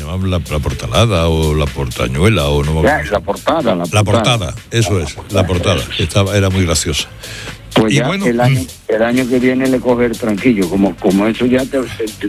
llamaban la portalada o la portañuela o no. La portada. La portada, eso es, la portada. Era muy graciosa. Pues y ya bueno, el año que viene le coge el tranquillo, como eso ya te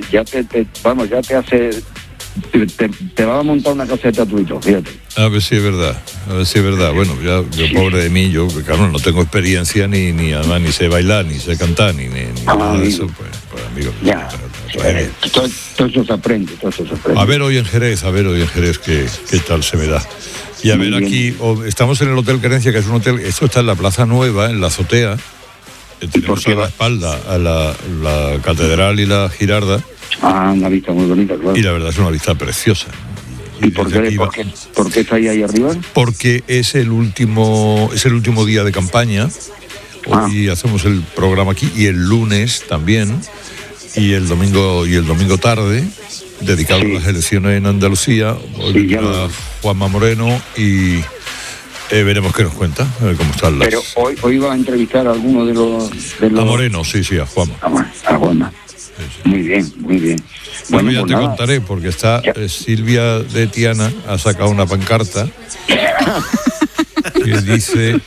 hace, te va a montar una caseta tuyo, fíjate. A ver si es verdad. Bueno, yo pobre de mí, yo claro, no tengo experiencia ni además ni sé bailar, ni sé cantar, ni nada de eso, pues amigo. Ya. Todo eso se aprende. A ver hoy en Jerez qué tal se me da. Y a ver aquí, estamos en el Hotel Querencia, que es un hotel, esto está en la Plaza Nueva, en la azotea, tenemos a la espalda a la Catedral y la Girarda. Una vista muy bonita, claro. Y la verdad es una vista preciosa. ¿Y por qué está ahí arriba? Porque es el último día de campaña. Hoy hacemos el programa aquí y el lunes también. Y el domingo tarde, dedicado a las elecciones en Andalucía. Hoy a Juanma Moreno y veremos qué nos cuenta, a ver cómo están las... Pero hoy va a entrevistar a alguno de los... A Moreno, sí, a Juanma. A Juanma. Sí. Muy bien. Bueno, ya te contaré, porque está Silvia de Tiana, ha sacado una pancarta que dice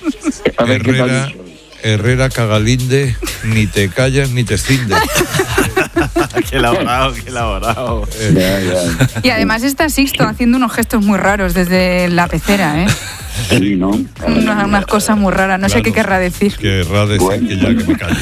Herrera Cagalinde, ni te callas ni te escindes. Qué elaborado. Y además está Sixto haciendo unos gestos muy raros desde la pecera, ¿eh? Sí, ¿no? Unas cosas muy raras, no sé qué querrá decir. Querrá decir que ya que me calle.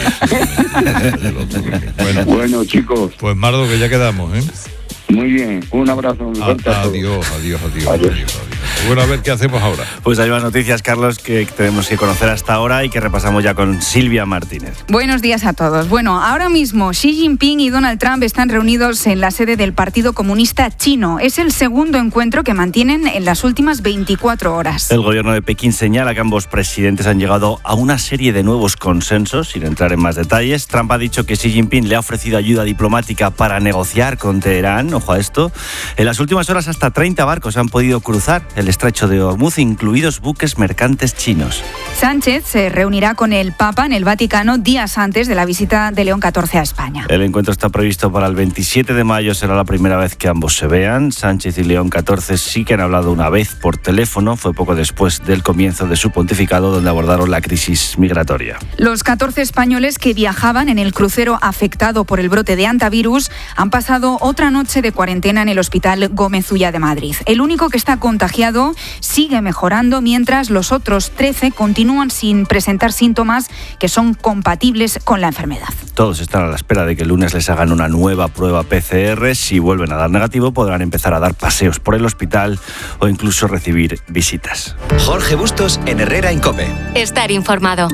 Bueno, chicos. Pues Mardo, que ya quedamos, ¿eh? Muy bien, un abrazo. Adiós. Bueno, a ver qué hacemos ahora. Pues hay más noticias, Carlos, que tenemos que conocer hasta ahora y que repasamos ya con Silvia Martínez. Buenos días a todos. Bueno, ahora mismo Xi Jinping y Donald Trump están reunidos en la sede del Partido Comunista Chino. Es el segundo encuentro que mantienen en las últimas 24 horas. El gobierno de Pekín señala que ambos presidentes han llegado a una serie de nuevos consensos, sin entrar en más detalles. Trump ha dicho que Xi Jinping le ha ofrecido ayuda diplomática para negociar con Teherán. Ojo a esto. En las últimas horas hasta 30 barcos han podido cruzar el estrecho de Hormuz, incluidos buques mercantes chinos. Sánchez se reunirá con el Papa en el Vaticano días antes de la visita de León XIV a España. El encuentro está previsto para el 27 de mayo, será la primera vez que ambos se vean. Sánchez y León XIV sí que han hablado una vez por teléfono, fue poco después del comienzo de su pontificado, donde abordaron la crisis migratoria. Los 14 españoles que viajaban en el crucero afectado por el brote de hantavirus han pasado otra noche de cuarentena en el Hospital Gómez Ulla de Madrid. El único que está contagiado sigue mejorando, mientras los otros 13 continúan sin presentar síntomas que son compatibles con la enfermedad. Todos están a la espera de que el lunes les hagan una nueva prueba PCR. Si vuelven a dar negativo, podrán empezar a dar paseos por el hospital o incluso recibir visitas. Jorge Bustos en Herrera en COPE. Estar informado.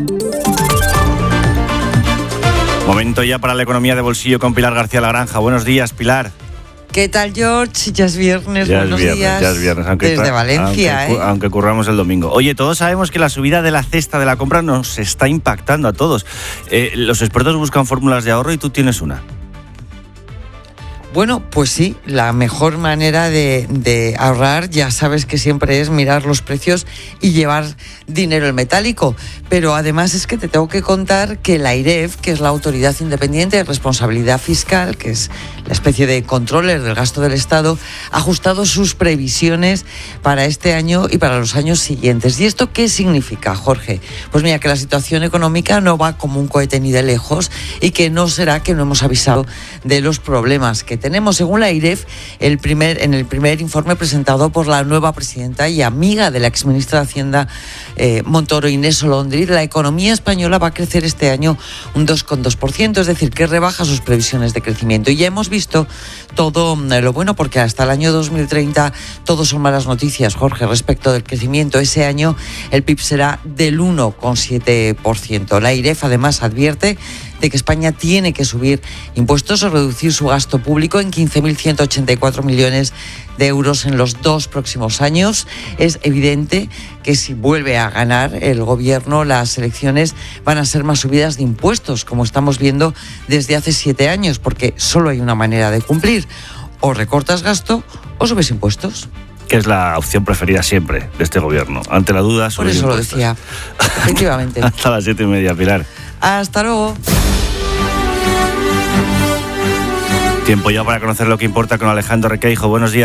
Momento ya para la economía de bolsillo con Pilar García Lagranja. Buenos días, Pilar. ¿Qué tal, George? Ya es viernes, buenos días. Ya es viernes, desde Valencia, aunque curramos el domingo. Oye, todos sabemos que la subida de la cesta de la compra nos está impactando a todos. Los expertos buscan fórmulas de ahorro y tú tienes una. Bueno, pues sí, la mejor manera de ahorrar, ya sabes que siempre es mirar los precios y llevar dinero en metálico. Pero además es que te tengo que contar que la AIREF, que es la Autoridad Independiente de Responsabilidad Fiscal, que es la especie de controller del gasto del Estado, ha ajustado sus previsiones para este año y para los años siguientes. ¿Y esto qué significa, Jorge? Pues mira, que la situación económica no va como un cohete ni de lejos y que no será que no hemos avisado de los problemas que tenemos. Según la AIREF, en el primer informe presentado por la nueva presidenta y amiga de la exministra de Hacienda, Montoro, Inés Olondri, la economía española va a crecer este año un 2,2%, es decir, que rebaja sus previsiones de crecimiento. Y ya hemos visto todo lo bueno, porque hasta el año 2030 todo son malas noticias, Jorge, respecto del crecimiento. Ese año el PIB será del 1,7%. La AIREF además advierte de que España tiene que subir impuestos o reducir su gasto público en 15.184 millones de euros en los 2 próximos años. Es evidente que si vuelve a ganar el gobierno, las elecciones van a ser más subidas de impuestos, como estamos viendo desde hace 7 años, porque solo hay una manera de cumplir: o recortas gasto o subes impuestos. Que es la opción preferida siempre de este gobierno. Ante la duda, por eso lo decía. Efectivamente. Hasta las 7:30, Pilar. Hasta luego. Tiempo ya para conocer lo que importa con Alejandro Requeijo. Buenos días.